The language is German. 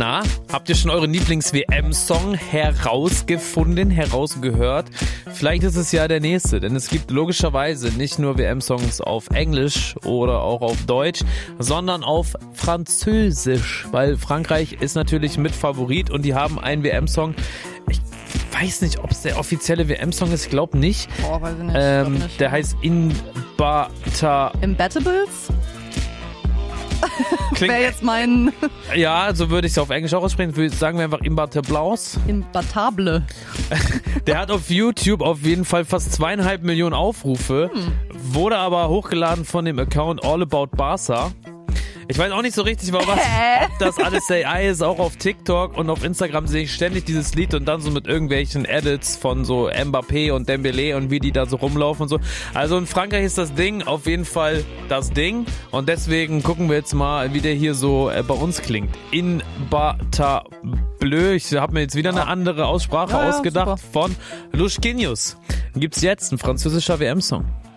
Na, habt ihr schon euren Lieblings-WM-Song herausgehört? Vielleicht ist es ja der nächste, denn es gibt logischerweise nicht nur WM-Songs auf Englisch oder auch auf Deutsch, sondern auf Französisch, weil Frankreich ist natürlich mit Favorit und die haben einen WM-Song. Ich weiß nicht, ob es der offizielle WM-Song ist, ich glaube nicht. Weiß ich nicht. Glaub nicht. Der heißt Imbatables? Klingt, wäre jetzt mein... Ja, so würde ich es auf Englisch auch aussprechen. Sagen wir einfach Imbatables. Imbatable. Der hat auf YouTube auf jeden Fall fast 2,5 Millionen Aufrufe, wurde aber hochgeladen von dem Account All About Barca. Ich weiß auch nicht so richtig, ob das alles AI ist. Auch auf TikTok und auf Instagram sehe ich ständig dieses Lied und dann so mit irgendwelchen Edits von so Mbappé und Dembélé und wie die da so rumlaufen und so. Also in Frankreich ist das Ding auf jeden Fall das Ding und deswegen gucken wir jetzt mal, wie der hier so bei uns klingt. Imbatableu. Ich habe mir jetzt wieder eine andere Aussprache ausgedacht. Von Lushkinius. Gibt's jetzt ein französischer WM-Song.